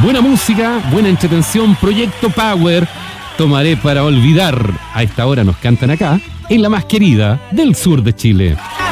Buena música, buena entretención, Proyecto Power. Tomaré para olvidar. A esta hora nos cantan acá, en la más querida del sur de Chile.